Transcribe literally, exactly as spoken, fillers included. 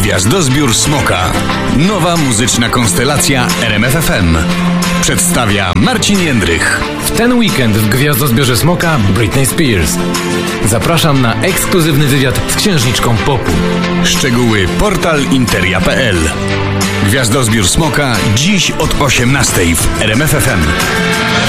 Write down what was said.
Gwiazdozbiór Smoka. Nowa muzyczna konstelacja R M F F M. Przedstawia Marcin Jędrych. W ten weekend w Gwiazdozbiorze Smoka Britney Spears. Zapraszam na ekskluzywny wywiad z księżniczką popu. Szczegóły portal interia kropka p l. Gwiazdozbiór Smoka dziś od osiemnastej w R M F F M.